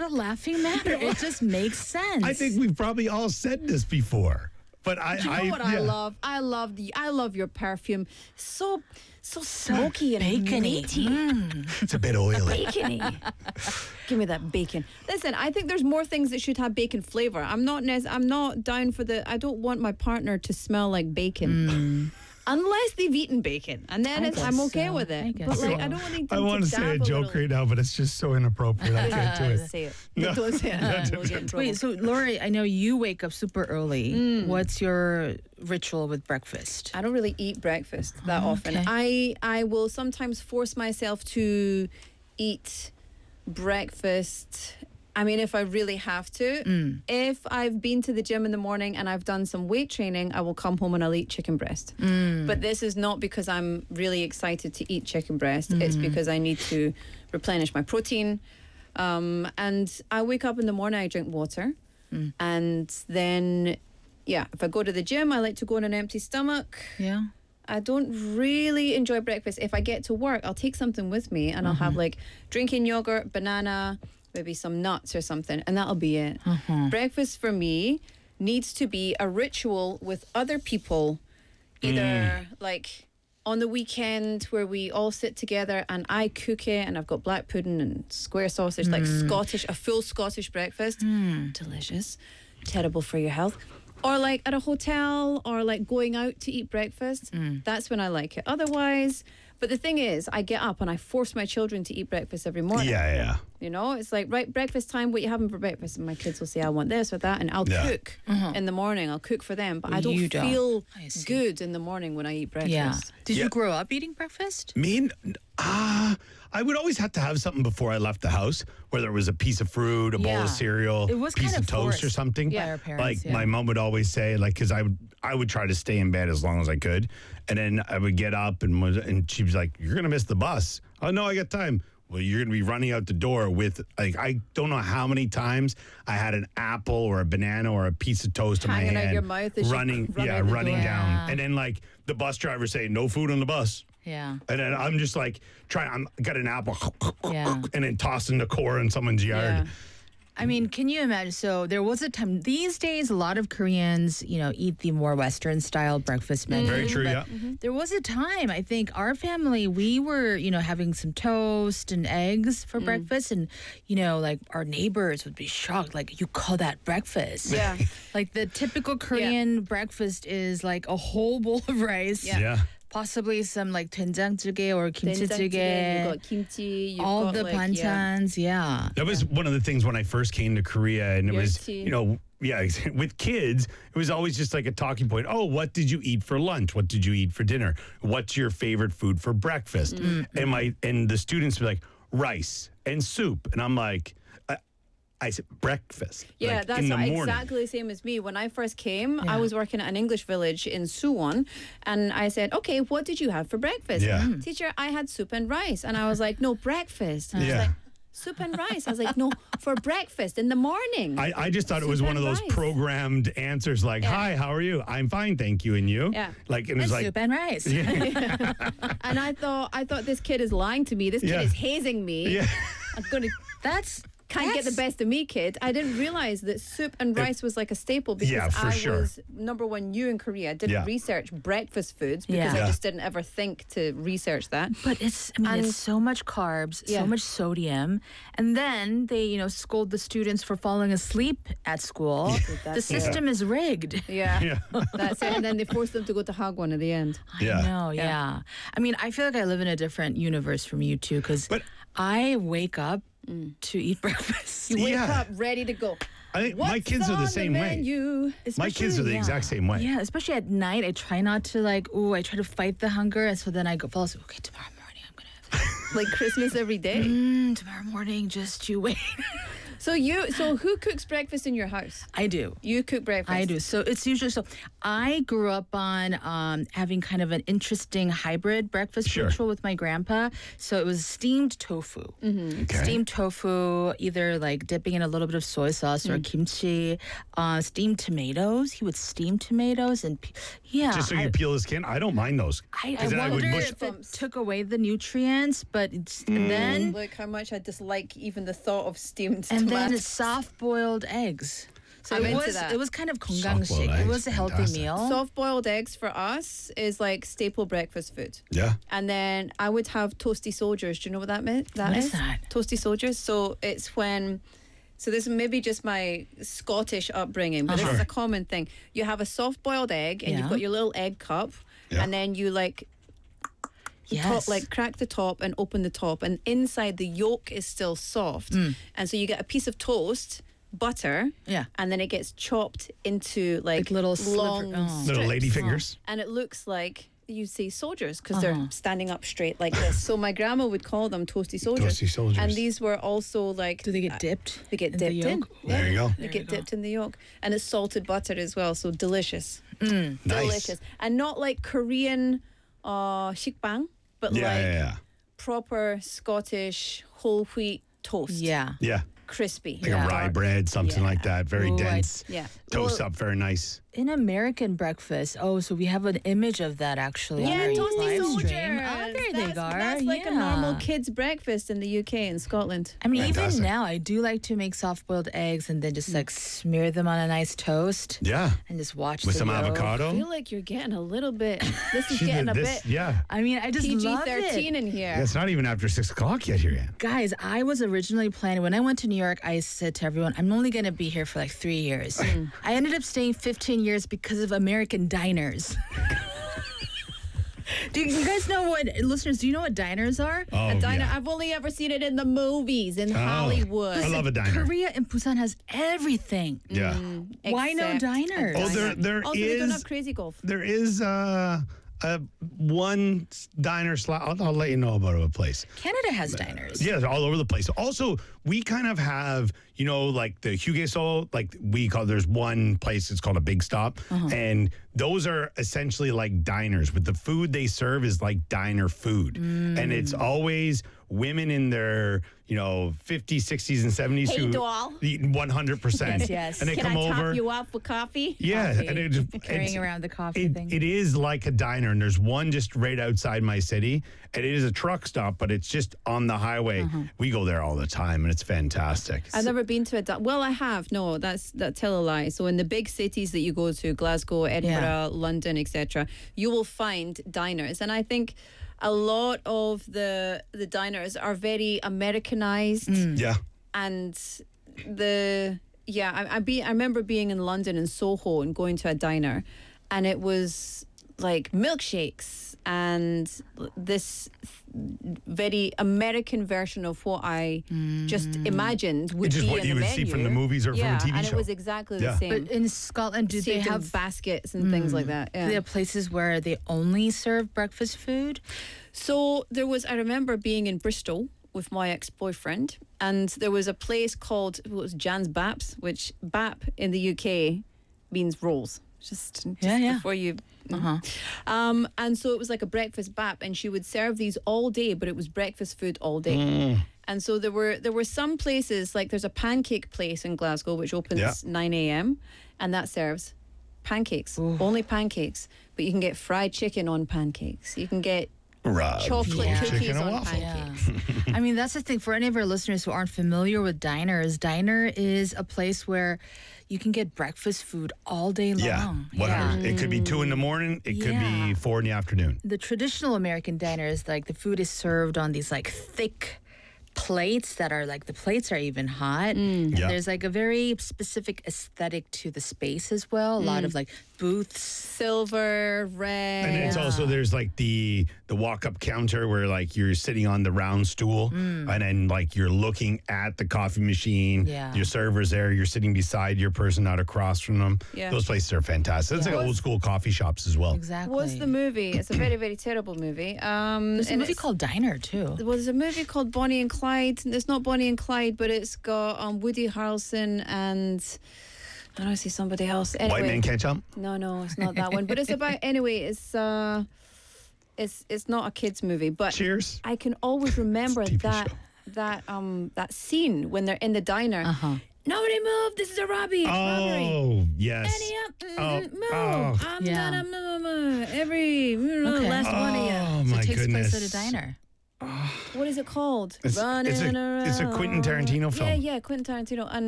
laughing matter. It just makes sense. I think we've probably all said this before. But You know what I love? I love your perfume. So smoky and bacony. meaty. It's a bit oily. Bacony. Give me that bacon. Listen, I think there's more things that should have bacon flavor. I'm not down for I don't want my partner to smell like bacon. Unless they've eaten bacon, and then I'm okay with it. But like, I don't want them I want to say a joke right now, but it's just so inappropriate. I can't do it. Say it. No. Don't say it. We'll get in trouble. Wait, so Lori, I know you wake up super early. What's your ritual with breakfast? I don't really eat breakfast that often. Okay. I will sometimes force myself to eat breakfast. I mean, if I really have to. If I've been to the gym in the morning and I've done some weight training, I will come home and I'll eat chicken breast. But this is not because I'm really excited to eat chicken breast. It's because I need to replenish my protein. And I wake up in the morning, I drink water. And then, if I go to the gym, I like to go on an empty stomach. Yeah. I don't really enjoy breakfast. If I get to work, I'll take something with me and I'll have like drinking yogurt, banana, maybe some nuts or something, and that'll be it. Breakfast for me needs to be a ritual with other people, either like on the weekend where we all sit together and I cook it and I've got black pudding and square sausage, like a full Scottish breakfast. Delicious. Terrible for your health. Or like at a hotel or like going out to eat breakfast. That's when I like it. Otherwise, but the thing is, I get up and I force my children to eat breakfast every morning. Yeah. You know, it's like, right, breakfast time, what you having for breakfast? And my kids will say, I want this or that. And I'll cook in the morning. I'll cook for them. But I don't feel good in the morning when I eat breakfast. Yeah. Did you grow up eating breakfast? I would always have to have something before I left the house, whether it was a piece of fruit, a bowl of cereal, It was piece kind of of toast or forced something. by our parents, Like my mom would always say, like, because I would try to stay in bed as long as I could, and then I would get up and she was like, "You're gonna miss the bus." Oh no, I got time. Well, you're gonna be running out the door with like I don't know how many times I had an apple or a banana or a piece of toast in my hand, hanging out your mouth as you running run out the running door. down, and then like the bus driver saying, "No food on the bus." Yeah. And then I'm just like I got an apple, Yeah. and then tossing the core in someone's yard. Yeah. I mean, can you imagine? So there was a time, these days, a lot of Koreans, eat the more Western style breakfast menu. Very true, But yeah. There was a time, I think, our family, we were, having some toast and eggs for breakfast. And, like our neighbors would be shocked. Like, you call that breakfast? Yeah. Like the typical Korean breakfast is like a whole bowl of rice. Yeah. Possibly some like 된장찌개 or kimchi-jjigae. You've got kimchi. You've all got the banchan's, yeah. That was one of the things when I first came to Korea, and it was, tea. with kids, it was always just like a talking point. Oh, what did you eat for lunch? What did you eat for dinner? What's your favorite food for breakfast? And the students were like, rice and soup. And I'm like, I said breakfast. Yeah, like, that's in the morning. exactly the same as me. When I first came, I was working at an English village in Suwon, and I said, okay, what did you have for breakfast? Yeah. Teacher, I had soup and rice. And I was like, no, breakfast. And she was Yeah. like, soup and rice. I was like, no, for breakfast in the morning. I just thought it was Soup one of and those rice. programmed answers like, hi, how are you? I'm fine, thank you. And you? Yeah. Like, and it was like, Soup and rice. And I thought this kid is lying to me. This kid Yeah. is hazing me. yeah. I'm going to... Can't get the best of me, kid. I didn't realize that soup and rice was like a staple because Yeah, for I sure. was number one new in Korea. I didn't Yeah. research breakfast foods because Yeah. I just didn't ever think to research that. But it's so much carbs, Yeah. so much sodium. And then they, scold the students for falling asleep at school. The That's system is rigged. Yeah, Yeah. that's it. And then they force them to go to Hagwon at the end. Yeah. I know, yeah. I mean, I feel like I live in a different universe from you two because But- I wake up to eat breakfast. You wake Yeah. up ready to go. I think my What's kids are on the same way. menu? My kids are the exact same way. Yeah, especially at night. I try not to I try to fight the hunger. And so then I fall asleep. Okay, tomorrow morning I'm going to have Like Christmas every day. tomorrow morning, just you wait. So who cooks breakfast in your house? I do. You cook breakfast. I do. So it's usually I grew up on having kind of an interesting hybrid breakfast Sure. ritual with my grandpa. So it was steamed tofu. Okay. Steamed tofu, either like dipping in a little bit of soy sauce or kimchi. Steamed tomatoes. He would steam tomatoes and Just so you peel the skin? I don't mind those. I 'Cause then I would wonder mush- if it took away the nutrients, but and then Look how much I dislike even the thought of steamed and then soft-boiled eggs. So I'm it into was that. it was kind of Soft-boiled 건강식. It eggs, was a healthy fantastic. meal. Soft-boiled eggs for us is like staple breakfast food. Yeah. And then I would have toasty soldiers. Do you know what that meant? What is that? Toasty soldiers. So it's when. So this is maybe just my Scottish upbringing, but this is a common thing. You have a soft-boiled egg, and Yeah. you've got your little egg cup, Yeah. and then you Yes. crack the top and open the top, and inside the yolk is still soft, and so you get a piece of toast, butter, Yeah. and then it gets chopped into like little long oh. Little strips. lady fingers. And it looks like you see soldiers because they're standing up straight like this. So my grandma would call them toasty soldiers. Toasty soldiers. And these were also like Do they get dipped? they get in the dipped in. yolk? There you go. They get dipped in the yolk, and it's salted butter as well. So delicious, Nice. delicious, and not like Korean shikbang, but Yeah, like yeah, proper Scottish whole wheat toast. yeah. Yeah. Crispy. Like a rye bread, something like that. Very Ooh, dense. Yeah. Toast up very nice. In American breakfast, so we have an image of that actually. Yeah, on our toasty live soldiers. stream. Oh, there they are. That's like a Yeah. normal kid's breakfast in the UK and Scotland. I mean, Fantastic. even now, I do like to make soft-boiled eggs and then just like smear them on a nice toast Yeah. and just watch With the some yolk. I avocado. feel like you're getting a little bit. This is She getting did a this- bit Yeah. I mean, I just love PG-13 it. in here. Yeah, it's not even after 6 o'clock yet here, Ann. Guys, I was originally planning, when I went to New York, I said to everyone, I'm only going to be here for like 3 years. I ended up staying 15 years because of American diners. Do you guys know what, listeners, do you know what diners are? Oh, A diner. yeah. I've only ever seen it in the movies in Hollywood. I love a diner. Korea and Busan has everything. Yeah. Why no Except a diners? Oh, there Also, they don't is have Crazy Golf. there is one diner I'll let you know about a place. Canada has diners. Yeah, all over the place. Also, we kind of have, like the Hugeso, like there's one place, it's called a Big Stop. And those are essentially like diners, but the food they serve is like diner food. And it's always women in their, 50s, 60s, and 70s Hey, who doll. eat 100%. Yes. And they Can come I top over. you up for coffee? Yeah, Coffee. and Carrying around the coffee thing. It is like a diner, and there's one just right outside my city, and it is a truck stop, but it's just on the highway. We go there all the time, and it's fantastic. I've never been to well, I have. No, that's tell a lie. So in the big cities that you go to, Glasgow, Edinburgh, London, etc., you will find diners, and I think a lot of the diners are very Americanized, Yeah. and I remember being in London in Soho and going to a diner, and it was like milkshakes and this very American version of what I just imagined would It's just be what in you the would see menu. from the movies or from a TV and show. it was exactly Yeah. the same. But in Scotland, do they Saved in have baskets and things like that? Yeah. do they have places where they only serve breakfast food? So I remember being in Bristol with my ex-boyfriend, and there was a place called, it was Jan's Baps, which Bap in the UK means rolls. Just Yeah. before you. And so it was like a breakfast bap, and she would serve these all day, but it was breakfast food all day. And so there were some places, like there's a pancake place in Glasgow which opens 9 a.m. and that serves pancakes, only pancakes. But you can get fried chicken on pancakes. You can get chocolate cookies chicken and on waffle. pancakes. I mean, that's the thing. For any of our listeners who aren't familiar with diners, diner is a place where you can get breakfast food all day long. Yeah, 100. It could be 2 in the morning. It could be Yeah. 4 in the afternoon. The traditional American diner is like the food is served on these like thick plates that are like the plates are even hot. And Yeah. there's like a very specific aesthetic to the space as well. A lot of like booths. Silver, red. And it's also there's like the walk-up counter where like you're sitting on the round stool and then like you're looking at the coffee machine. Yeah. Your server's there. You're sitting beside your person, not across from them. Yeah. Those places are fantastic. It's like old school coffee shops as well. Exactly. What's the movie? It's a very, very terrible movie. There's a movie called Diner too. Well, there's a movie called Bonnie and Clyde. It's not Bonnie and Clyde, but it's got Woody Harrelson and I don't see somebody else. Anyway, White Man Can't Jump? No, it's not that one. But it's about it's not a kids movie. But Cheers. I can always remember It's a TV that scene when they're in the diner. Nobody move! This is a robbery. Oh, yes. Any up, Oh, move! oh. I'm Yeah. gonna move. Every Okay. last one of you. Oh, So my it takes goodness. place at a diner. What is it called? It's a Quentin Tarantino film. Yeah, Quentin Tarantino. And